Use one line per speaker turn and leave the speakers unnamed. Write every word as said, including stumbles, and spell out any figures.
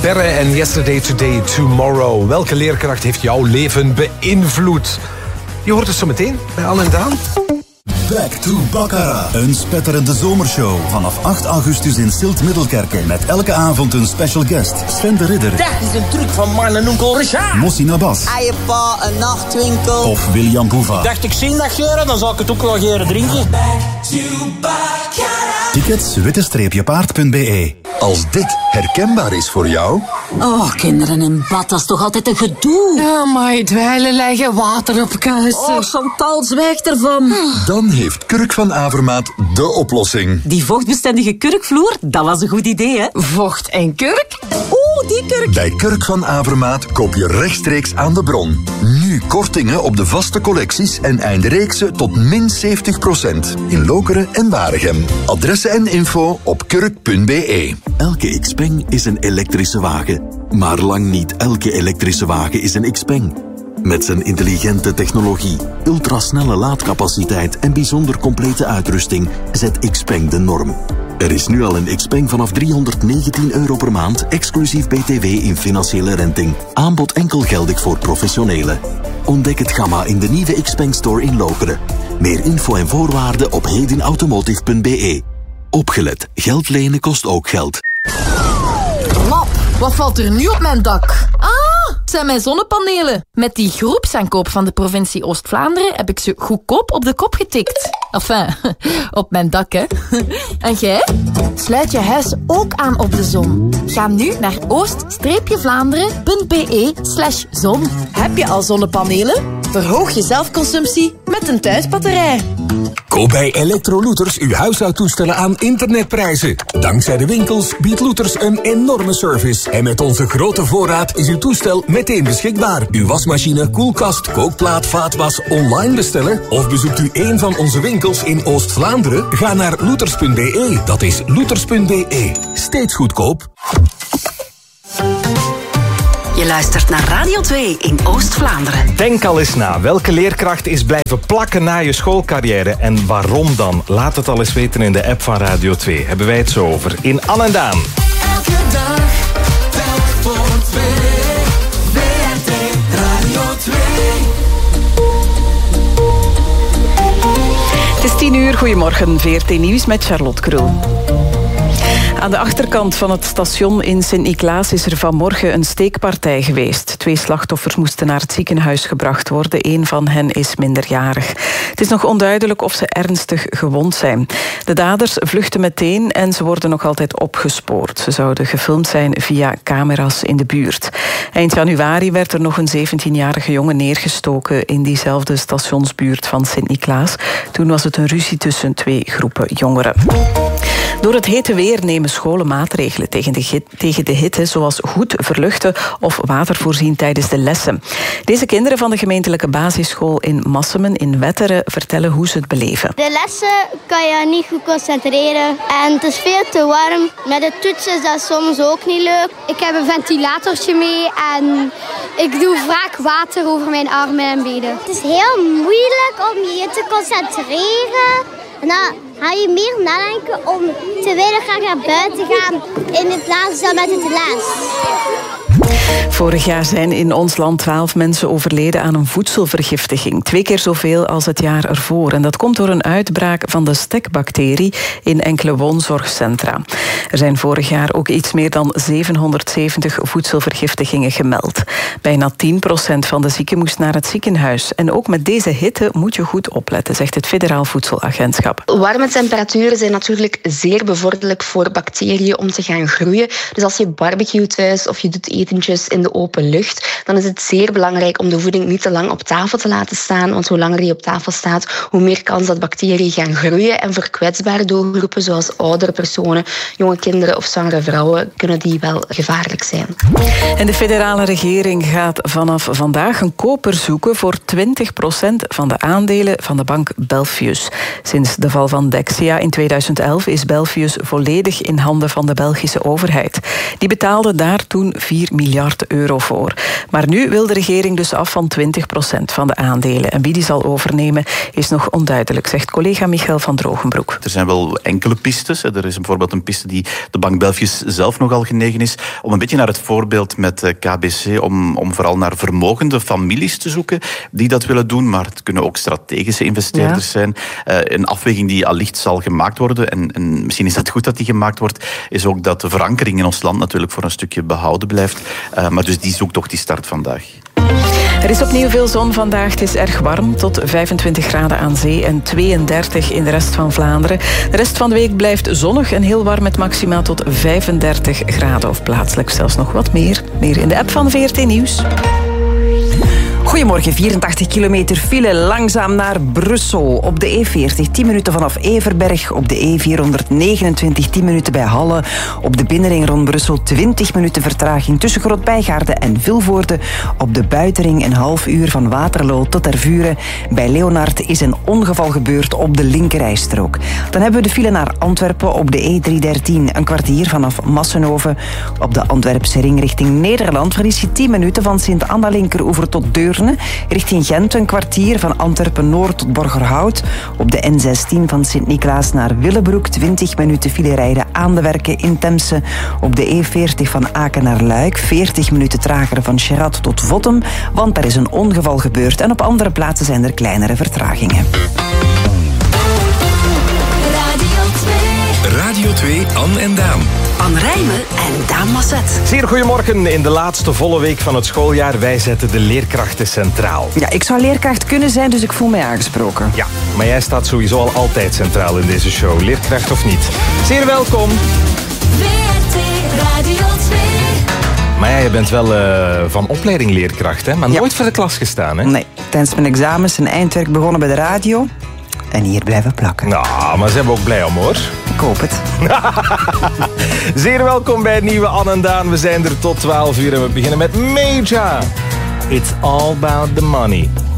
Berre en Yesterday, Today, Tomorrow. Welke leerkracht heeft jouw leven beïnvloed? Je hoort het zo meteen bij Al en Daan.
Back to Baccarat. Een spetterende zomershow vanaf acht augustus in Silt-Middelkerke. Met elke avond een special guest. Sven de Ridder.
Dat is een truc van man en onkel Richard.
Mossi Nabas.
Eiepa, een nachtwinkel.
Of William Boeva.
Dacht ik zie dat geuren, dan zal ik het ook wel geuren drinken. Back to
Baccarat. Tickets witte-paard punt b e.
Als dit herkenbaar is voor jou...
Oh, kinderen in bad, dat is toch altijd een gedoe?
Ja, maar dweilen leggen water op kuisen.
Oh, Chantal, zwijg ervan.
Dan heeft Kurk van Avermaat de oplossing.
Die vochtbestendige kurkvloer, dat was een goed idee, hè?
Vocht en kurk?
Oeh, die kurk.
Bij Kurk van Avermaat koop je rechtstreeks aan de bron. Nu kortingen op de vaste collecties en eindreeksen tot min zeventig procent. In Lokeren en Waregem. Adressen en info op kurk punt b e.
Elke Xpeng is een elektrische wagen. Maar lang niet elke elektrische wagen is een Xpeng. Met zijn intelligente technologie, ultrasnelle laadcapaciteit en bijzonder complete uitrusting zet Xpeng de norm. Er is nu al een Xpeng vanaf driehonderdnegentien euro per maand, exclusief B T W in financiële renting. Aanbod enkel geldig voor professionelen. Ontdek het gamma in de nieuwe Xpeng Store in Lokeren. Meer info en voorwaarden op hedinautomotive punt b e. Opgelet, geld lenen kost ook geld.
Lap, wat valt er nu op mijn dak?
Ah, het zijn mijn zonnepanelen. Met die groepsaankoop van de provincie Oost-Vlaanderen heb ik ze goedkoop op de kop getikt. Enfin, op mijn dak, hè. En jij? Sluit je huis ook aan op de zon. Ga nu naar oost-vlaanderen punt b e slash zon.
Heb je al zonnepanelen? Verhoog je zelfconsumptie met een thuisbatterij.
Koop bij Electro-Looters uw huishoudtoestellen aan internetprijzen. Dankzij de winkels biedt Looters een enorme service. En met onze grote voorraad is uw toestel meteen beschikbaar. Uw wasmachine, koelkast, kookplaat, vaatwas online bestellen? Of bezoekt u een van onze winkels in Oost-Vlaanderen? Ga naar looters punt b e. Dat is looters punt b e. Steeds goedkoop.
Je luistert naar Radio twee in Oost-Vlaanderen.
Denk al eens na. Welke leerkracht is blijven plakken na je schoolcarrière? En waarom dan? Laat het al eens weten in de app van Radio twee. Hebben wij het zo over. In Al en Daan.
Elke dag, telk voor twee. W R T Radio twee.
Het is tien uur. Goedemorgen. V R T Nieuws met Charlotte Krul. Aan de achterkant van het station in Sint-Niklaas is er vanmorgen een steekpartij geweest. Twee slachtoffers moesten naar het ziekenhuis gebracht worden. Eén van hen is minderjarig. Het is nog onduidelijk of ze ernstig gewond zijn. De daders vluchten meteen en ze worden nog altijd opgespoord. Ze zouden gefilmd zijn via camera's in de buurt. Eind januari werd er nog een zeventienjarige jongen neergestoken in diezelfde stationsbuurt van Sint-Niklaas. Toen was het een ruzie tussen twee groepen jongeren. Door het hete weer nemen scholen maatregelen tegen de, tegen de hitte, zoals goed verluchten of water voorzien tijdens de lessen. Deze kinderen van de gemeentelijke basisschool in Massemen in Wetteren vertellen hoe ze het beleven.
De lessen kan je niet goed concentreren en het is veel te warm. Met de toetsen is dat soms ook niet leuk. Ik heb een ventilatortje mee en ik doe vaak water over mijn armen en benen.
Het is heel moeilijk om je te concentreren. En dan ga je meer nadenken om te willen graag naar buiten gaan in plaats van met het les.
Vorig jaar zijn in ons land twaalf mensen overleden aan een voedselvergiftiging. Twee keer zoveel als het jaar ervoor. En dat komt door een uitbraak van de stekbacterie in enkele woonzorgcentra. Er zijn vorig jaar ook iets meer dan zevenhonderdzeventig voedselvergiftigingen gemeld. Bijna tien procent van de zieken moest naar het ziekenhuis. En ook met deze hitte moet je goed opletten, zegt het Federaal Voedselagentschap.
Warme temperaturen zijn natuurlijk zeer bevorderlijk voor bacteriën om te gaan groeien. Dus als je barbecue thuis of je doet etentjes in de open lucht, dan is het zeer belangrijk om de voeding niet te lang op tafel te laten staan. Want hoe langer die op tafel staat, hoe meer kans dat bacteriën gaan groeien. En voor kwetsbare doelgroepen zoals oudere personen, jonge kinderen of zwangere vrouwen, kunnen die wel gevaarlijk zijn.
En de federale regering gaat vanaf vandaag een koper zoeken voor twintig procent van de aandelen van de bank Belfius. Sinds de val van Dexia in tweeduizend elf is Belfius volledig in handen van de Belgische overheid. Die betaalde daar toen vier miljard euro voor. Maar nu wil de regering dus af van twintig procent van de aandelen. En wie die zal overnemen is nog onduidelijk, zegt collega Michael van Drogenbroek.
Er zijn wel enkele pistes. Er is bijvoorbeeld een piste die de Bank Belfius zelf nogal genegen is. Om een beetje naar het voorbeeld met K B C, om, om vooral naar vermogende families te zoeken die dat willen doen. Maar het kunnen ook strategische investeerders ja. zijn. Uh, een afweging die allicht zal gemaakt worden, en, en misschien is dat goed dat die gemaakt wordt, is ook dat de verankering in ons land natuurlijk voor een stukje behouden blijft. Uh, maar dus die zoekt toch die start vandaag.
Er is opnieuw veel zon vandaag. Het is erg warm, tot vijfentwintig graden aan zee en tweeëndertig in de rest van Vlaanderen. De rest van de week blijft zonnig en heel warm met maxima tot vijfendertig graden of plaatselijk zelfs nog wat meer. Meer in de app van V R T Nieuws.
Goedemorgen, vierentachtig kilometer file langzaam naar Brussel. Op de E veertig, tien minuten vanaf Everberg. Op de E vierhonderdnegenentwintig, tien minuten bij Halle. Op de binnenring rond Brussel, twintig minuten vertraging tussen Grootbijgaarde en Vilvoorde. Op de buitenring een half uur van Waterloo tot Tervuren. Bij Leonard is een ongeval gebeurd op de linkerrijstrook. Dan hebben we de file naar Antwerpen op de E driehonderddertien. Een kwartier vanaf Massenhoven. Op de Antwerpse ring richting Nederland verlies je tien minuten van Sint-Anna-Linkeroever tot Deurne. Richting Gent een kwartier van Antwerpen-Noord tot Borgerhout. Op de N zestien van Sint-Niklaas naar Willebroek twintig minuten file rijden aan de werken in Temse. Op de E veertig van Aken naar Luik veertig minuten trager van Cherat tot Vottem, want er is een ongeval gebeurd en op andere plaatsen zijn er kleinere vertragingen.
Radio twee, Anne en Daan.
Anne Rijmen en Daan Masset.
Zeer goedemorgen. In de laatste volle week van het schooljaar, wij zetten de leerkrachten centraal.
Ja, ik zou leerkracht kunnen zijn, dus ik voel mij aangesproken.
Ja, maar jij staat sowieso al altijd centraal in deze show, leerkracht of niet. Zeer welkom.
V R T Radio twee.
Maar ja, je bent wel uh, van opleiding leerkracht, hè? Maar nooit ja. voor de klas gestaan, hè?
Nee, tijdens mijn examens en eindwerk begonnen bij de radio. En hier blijven plakken.
Nou, maar ze hebben ook blij om, hoor.
Ik hoop het.
Zeer welkom bij het nieuwe Anne en Daan. We zijn er tot twaalf uur en we beginnen met Major. It's all about the money.